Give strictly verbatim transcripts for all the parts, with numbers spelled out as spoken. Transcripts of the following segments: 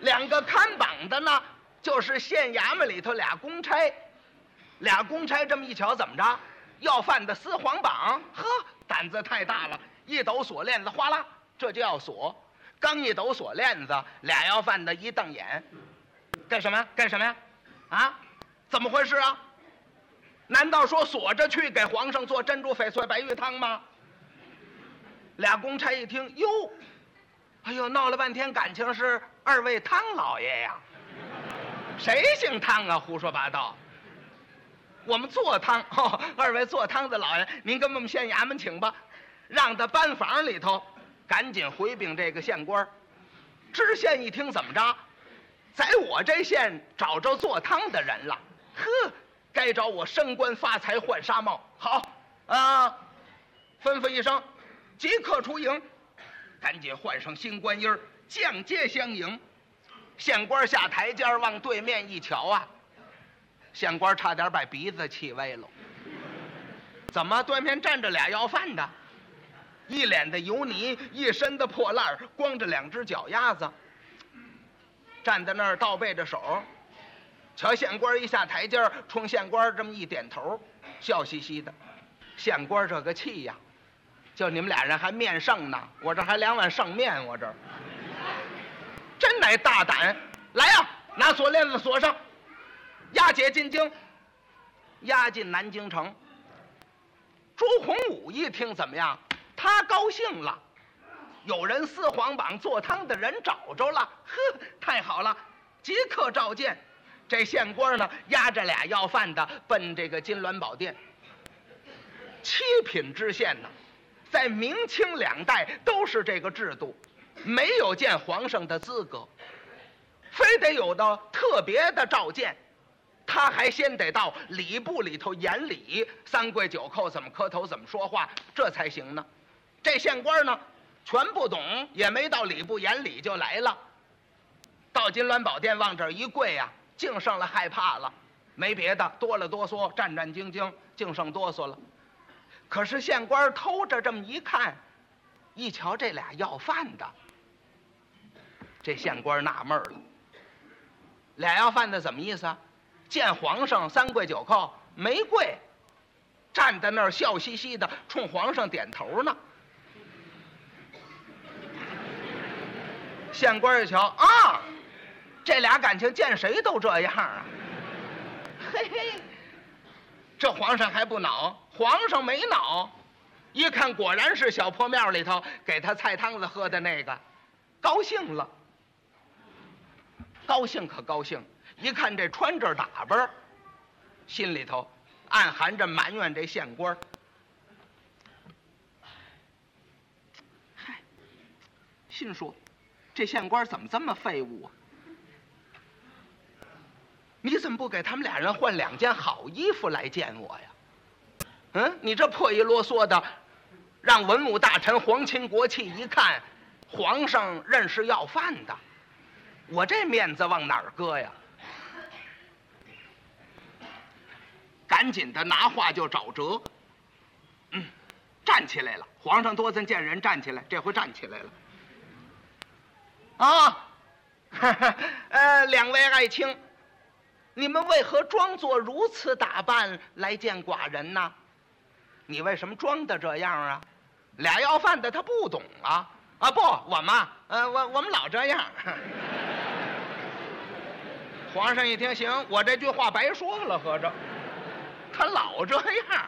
两个看榜的呢，就是县衙门里头俩公差。俩公差这么一瞧，怎么着？要饭的撕黄榜，呵，胆子太大了，一抖锁链子，哗啦，这就要锁。刚一抖锁链子，俩要饭的一瞪眼，干什么呀？干什么呀？啊，怎么回事啊？难道说锁着去给皇上做珍珠翡翠白玉汤吗？俩公差一听，哟，哎呦，闹了半天感情是二位汤老爷呀？谁姓汤啊？胡说八道！我们做汤哦，二位做汤的老爷，您跟我们县衙门请吧，让到班房里头，赶紧回禀这个县官。知县一听，怎么着？在我这县找着做汤的人了，呵，该找我升官发财换纱帽。好啊，吩咐一声，即刻出营，赶紧换上新官衣，降阶相迎。县官下台阶往对面一瞧啊，县官差点把鼻子气歪了。怎么对面站着俩要饭的，一脸的油泥，一身的破烂，光着两只脚丫子，站在那儿倒背着手。瞧县官一下台阶，冲县官这么一点头，笑嘻嘻的。县官这个气呀，就你们俩人还面圣呢，我这还两碗圣面，我这儿真乃大胆！来呀，拿锁链子锁上，押解进京，押进南京城。朱洪武一听怎么样？他高兴了，有人撕黄榜做汤的人找着了，呵，太好了，即刻召见。这县官呢，押着俩要饭的奔这个金銮宝殿。七品知县呢，在明清两代都是这个制度，没有见皇上的资格，非得有的特别的召见，他还先得到礼部里头言礼，三跪九叩怎么磕头怎么说话，这才行呢。这县官呢，全不懂，也没到礼部言礼就来了，到金銮宝殿往这儿一跪呀、啊，净剩了害怕了，没别的，哆了哆嗦，战战兢兢，净剩哆嗦了。可是县官偷着这么一看，一瞧这俩要饭的，这县官纳闷了，俩要饭的怎么意思啊？见皇上三跪九叩没跪，站在那儿笑嘻嘻的冲皇上点头呢。县官一瞧啊，这俩感情见谁都这样啊，嘿嘿，这皇上还不恼？皇上没恼，一看果然是小破庙里头给他菜汤子喝的那个，高兴了。高兴可高兴，一看这穿着打扮，心里头暗含着埋怨这县官。嗨，心说这县官怎么这么废物啊？你怎么不给他们俩人换两件好衣服来见我呀？嗯，你这破衣啰嗦的，让文武大臣皇亲国戚一看，皇上认识要饭的，我这面子往哪儿搁呀？赶紧的拿话就找辙。嗯，站起来了，皇上多次见人站起来，这回站起来了。啊，呃，两位爱卿，你们为何装作如此打扮来见寡人呢？你为什么装的这样啊？俩要饭的他不懂啊。啊不，我们呃我我们老这样。皇上一听，行，我这句话白说了，合着他老这样。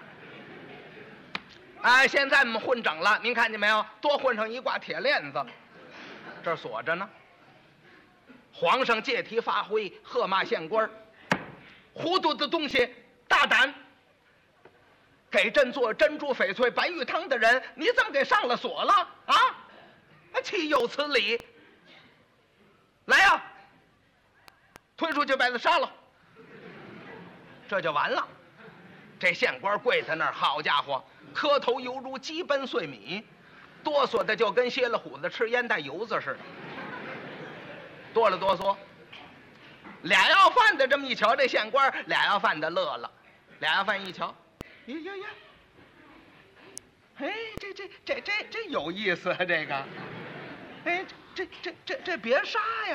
哎，现在我们混整了，您看见没有？多混上一挂铁链子，这儿锁着呢。皇上借题发挥，喝骂县官，糊涂的东西，大胆！给朕做珍珠翡翠白玉汤的人，你怎么给上了锁了啊？岂有此理！来呀、啊，推出去把他杀了，这就完了。这县官跪在那儿，好家伙，磕头犹如鸡奔碎米，哆嗦的就跟歇了虎子吃烟带油子似的，哆了哆嗦。俩要饭的这么一瞧，这县官俩要饭的乐了，俩要饭一瞧，呀呀呀，哎，这这这这这有意思啊，这个，哎，这这这这这别杀呀！